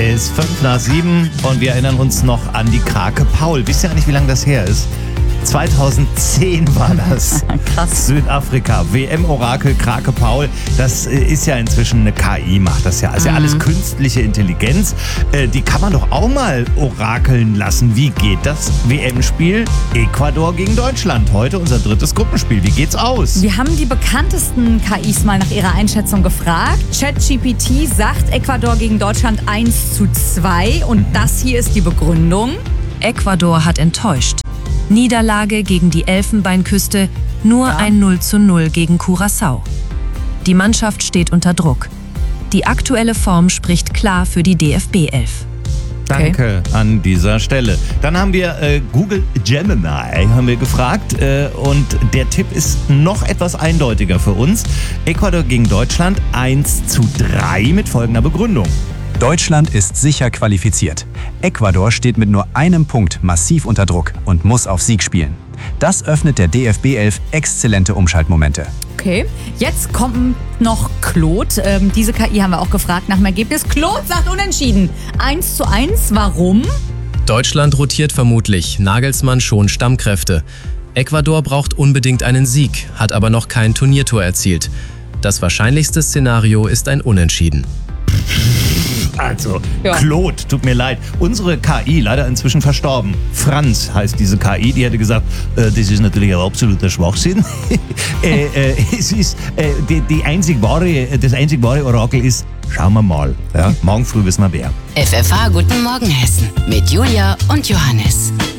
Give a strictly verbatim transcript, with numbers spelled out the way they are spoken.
ist fünf nach sieben und wir erinnern uns noch an die Krake Paul. Wisst ihr eigentlich, wie lange das her ist? zweitausendzehn war das. Krass. Südafrika, W M-Orakel Krake Paul. Das ist ja inzwischen eine K I, macht das ja. Also ja alles künstliche Intelligenz. Die kann man doch auch mal orakeln lassen. Wie geht das W M-Spiel? Ecuador gegen Deutschland. Heute unser drittes Gruppenspiel. Wie geht's aus? Wir haben die bekanntesten K Is mal nach ihrer Einschätzung gefragt. ChatGPT sagt Ecuador gegen Deutschland eins zu zwei. Und das hier ist die Begründung. Ecuador hat enttäuscht. Niederlage gegen die Elfenbeinküste, nur Ja. ein null zu null gegen Curaçao. Die Mannschaft steht unter Druck. Die aktuelle Form spricht klar für die D F B elf. Danke an dieser Stelle. Dann haben wir äh, Google Gemini haben wir gefragt äh, und der Tipp ist noch etwas eindeutiger für uns. Ecuador gegen Deutschland eins zu drei mit folgender Begründung. Deutschland ist sicher qualifiziert. Ecuador steht mit nur einem Punkt massiv unter Druck und muss auf Sieg spielen. Das öffnet der D F B elf exzellente Umschaltmomente. Okay, jetzt kommt noch Claude. Ähm, diese K I haben wir auch gefragt nach dem Ergebnis. Claude sagt unentschieden. eins zu eins, warum? Deutschland rotiert vermutlich, Nagelsmann schon Stammkräfte. Ecuador braucht unbedingt einen Sieg, hat aber noch kein Turniertor erzielt. Das wahrscheinlichste Szenario ist ein Unentschieden. Also, Ja. Claude, tut mir leid. Unsere K I, leider inzwischen verstorben. Franz heißt diese K I, die hätte gesagt, äh, das ist natürlich ein absoluter Schwachsinn. äh, äh, es ist, äh, die, die einzig wahre, das einzig wahre Orakel ist, schauen wir mal. Ja? Morgen früh wissen wir wer. F F H Guten Morgen Hessen mit Julia und Johannes.